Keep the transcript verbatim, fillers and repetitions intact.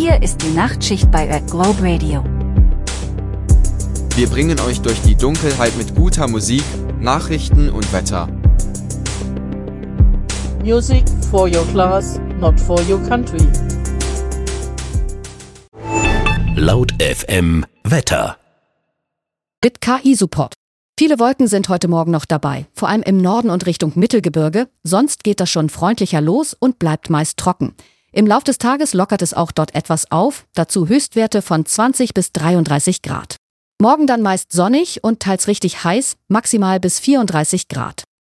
Hier ist die Nachtschicht bei Earth Globe Radio. Wir bringen euch durch die Dunkelheit mit guter Musik, Nachrichten und Wetter. Music for your class, not for your country. Laut F M Wetter. Mit K I-Support. Viele Wolken sind heute Morgen noch dabei, vor allem im Norden und Richtung Mittelgebirge. Sonst geht das schon freundlicher los und bleibt meist trocken. Im Lauf des Tages lockert es auch dort etwas auf, dazu Höchstwerte von zwanzig bis dreiunddreißig Grad. Morgen dann meist sonnig und teils richtig heiß, maximal bis vierunddreißig Grad.